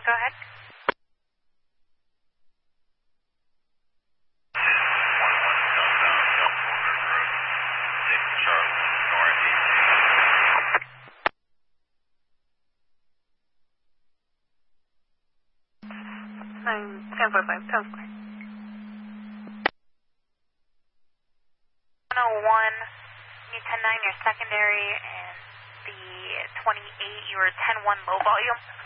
go ahead. I'm 10.5, sounds clear. 101, need 10-9 your secondary, and the 28, you were 10-1 low volume.